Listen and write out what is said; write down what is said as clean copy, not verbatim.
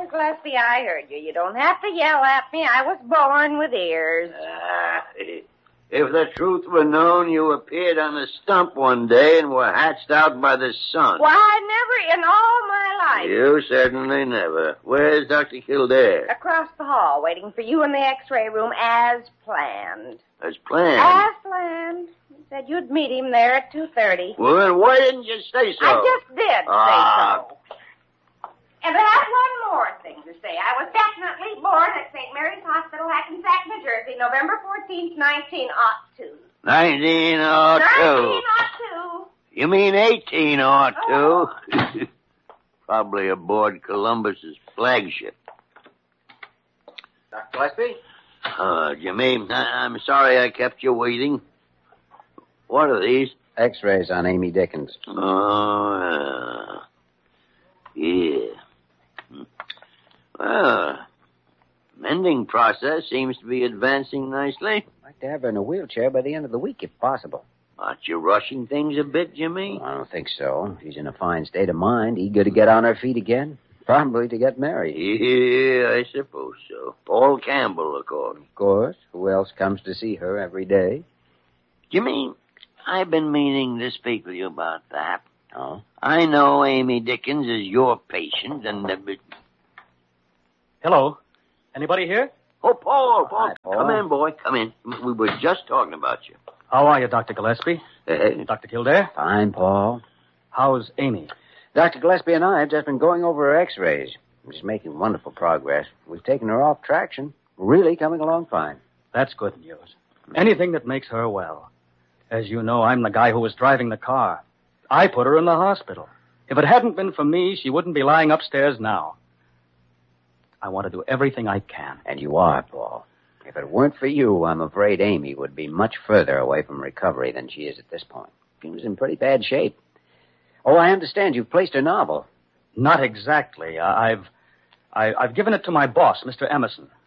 Dr. Gillespie, I heard you. You don't have to yell at me. I was born with ears. If the truth were known, you appeared on a stump one day and were hatched out by the sun. Why, never in all my life. You certainly never. Where's Dr. Kildare? Across the hall, waiting for you in the X-ray room as planned. As planned? As planned. You said you'd meet him there at 2:30. Well, then why didn't you say so? I just did say so. And I have one more thing to say. I was definitely born at St. Mary's Hospital, Hackensack, New Jersey, November 14th, 1902. 1902. 1902. You mean 1802? Probably aboard Columbus's flagship. Dr. Gillespie? Jimmy, I'm sorry I kept you waiting. What are these? X-rays on Amy Dickens. Oh, yeah. Well, mending process seems to be advancing nicely. I'd like to have her in a wheelchair by the end of the week, if possible. Aren't you rushing things a bit, Jimmy? I don't think so. She's in a fine state of mind, eager to get on her feet again. Probably to get married. Yeah, I suppose so. Paul Campbell, of course. Of course. Who else comes to see her every day? Jimmy, I've been meaning to speak with you about that. Oh? I know Amy Dickens is your patient, and... Hello. Anybody here? Oh, Paul. Hi, Paul. Come in, boy. Come in. We were just talking about you. How are you, Dr. Gillespie? Dr. Kildare? Fine, Paul. How's Amy? Dr. Gillespie and I have just been going over her X-rays. She's making wonderful progress. We've taken her off traction. Really coming along fine. That's good news. Anything that makes her well. As you know, I'm the guy who was driving the car. I put her in the hospital. If it hadn't been for me, she wouldn't be lying upstairs now. I want to do everything I can. And you are, Paul. If it weren't for you, I'm afraid Amy would be much further away from recovery than she is at this point. She was in pretty bad shape. Oh, I understand you've placed her novel. Not exactly. I've given it to my boss, Mr. Emerson.